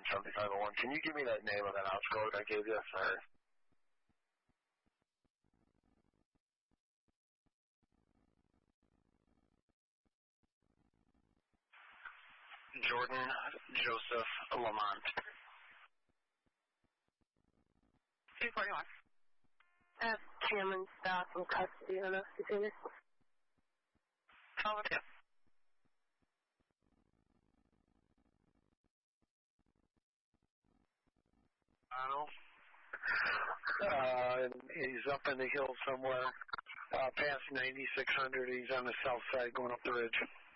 7501. Can you give me that name of that ops code I gave you? Sorry. Jordan Joseph Lamont. 241. Cameron Staff from custody on us. You see this? Follow it. He's up in the hills somewhere, past 9600. He's on the south side going up the ridge.